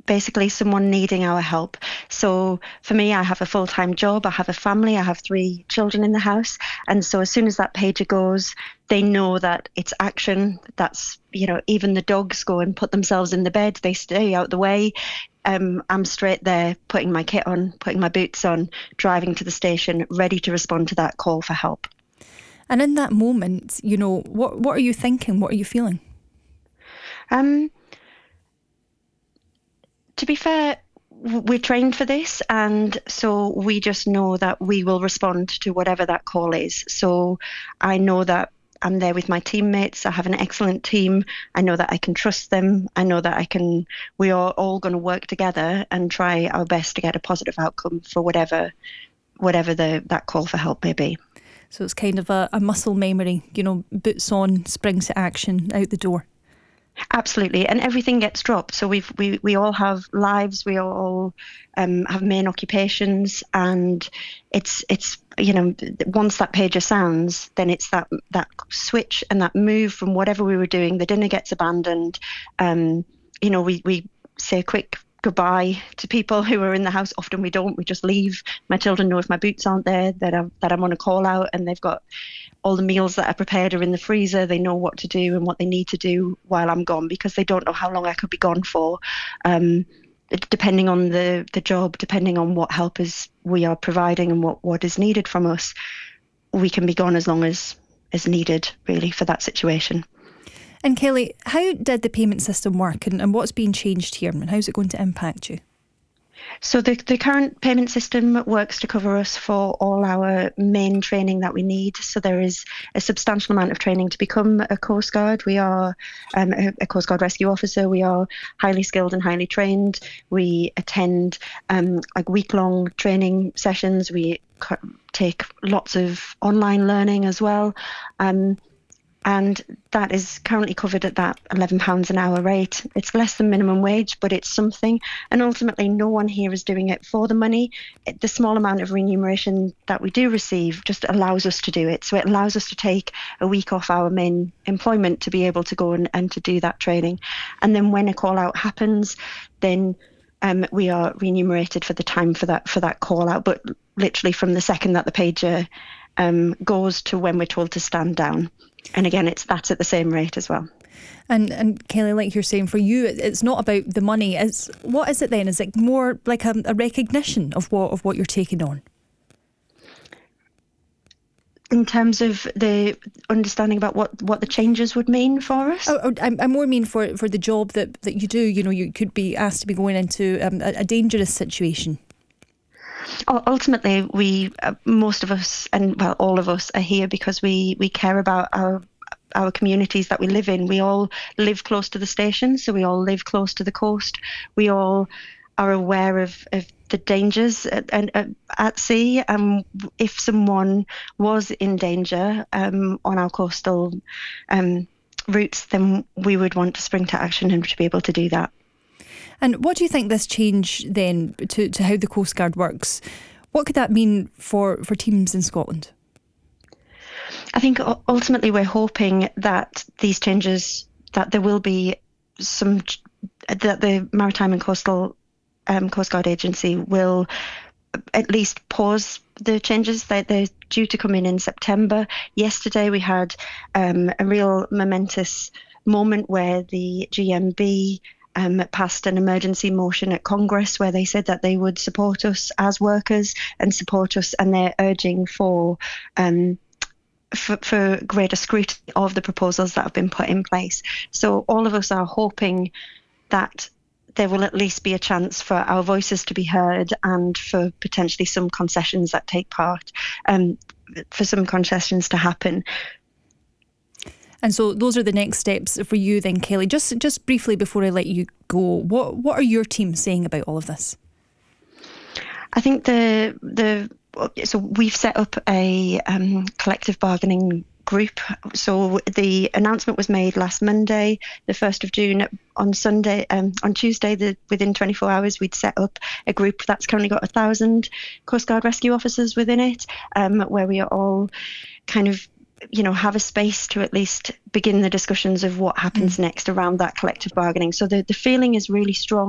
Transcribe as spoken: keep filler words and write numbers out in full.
basically someone needing our help. So for me, I have a full-time job, I have a family, I have three children in the house. And so as soon as that pager goes, they know that it's action. That's, you know, even the dogs go and put themselves in the bed, they stay out the way. Um, I'm straight there, putting my kit on, putting my boots on, driving to the station, ready to respond to that call for help. And in that moment, you know, what what are you thinking? What are you feeling? Um, to be fair, we're trained for this, and so we just know that we will respond to whatever that call is. So I know that I'm there with my teammates. I have an excellent team. I know that I can trust them. I know that I can, we are all going to work together and try our best to get a positive outcome for whatever whatever the that call for help may be. So it's kind of a, a muscle memory, you know, boots on, springs to action, out the door. Absolutely, and everything gets dropped. So we've we we all have lives. We all um, have main occupations, and it's it's you know, once that pager sounds, then it's that that switch and that move from whatever we were doing. The dinner gets abandoned. Um, you know, we we say a quick goodbye to people who are in the house. Often we don't. We just leave. My children know if my boots aren't there that I'm that I'm on a call out, and they've got all the meals that are prepared are in the freezer. They know what to do and what they need to do while I'm gone, because they don't know how long I could be gone for. Um, depending on the, the job, depending on what help is we are providing and what, what is needed from us, we can be gone as long as is needed, really, for that situation. And Kelly, how did the payment system work, and, and what's being changed here, and how's it going to impact you? So the, the current payment system works to cover us for all our main training that we need. So there is a substantial amount of training to become a Coast Guard. We are um, a, a Coast Guard rescue officer. We are highly skilled and highly trained. We attend um, like week-long training sessions. We take lots of online learning as well. Um, And that is currently covered at that eleven pounds an hour rate. It's less than minimum wage, but it's something. And ultimately, no one here is doing it for the money. It, the small amount of remuneration that we do receive just allows us to do it. So it allows us to take a week off our main employment to be able to go and, and to do that training. And then when a call out happens, then um, we are remunerated for the time for that for that call out. But literally from the second that the pager um, goes to when we're told to stand down. And again, it's that's at the same rate as well. And and Kelly, like you're saying, for you, it's not about the money. It's what is it then? Is it more like a, a recognition of what of what you're taking on? In terms of the understanding about what, what the changes would mean for us? Oh, I, I more mean for, for the job that, that you do. You know, you could be asked to be going into um, a, a dangerous situation. Ultimately, we uh, most of us, and well, all of us, are here because we, we care about our our communities that we live in. We all live close to the station, so we all live close to the coast. We all are aware of, of the dangers at, at, at sea. Um, if someone was in danger um, on our coastal um, routes, then we would want to spring to action and to be able to do that. And what do you think this change then to, to how the Coast Guard works, what could that mean for, for teams in Scotland? I think ultimately we're hoping that these changes, that there will be some, that the Maritime and Coastal um, Coast Guard Agency will at least pause the changes that they're due to come in in September. Yesterday we had um, a real momentous moment where the G M B Um, passed an emergency motion at Congress where they said that they would support us as workers and support us, and they're urging for um, for, for greater scrutiny of the proposals that have been put in place. So all of us are hoping that there will at least be a chance for our voices to be heard and for potentially some concessions that take part, um, for some concessions to happen. And so those are the next steps for you then, Kelly. Just just briefly before I let you go, what what are your team saying about all of this? I think the the so we've set up a um, collective bargaining group. So the announcement was made last Monday, the first of June. On Sunday, um, on Tuesday, the, within twenty-four hours, we'd set up a group that's currently got a thousand Coast Guard rescue officers within it, um, where we are all kind of, you know, have a space to at least begin the discussions of what happens mm. next around that collective bargaining. So the, the feeling is really strong.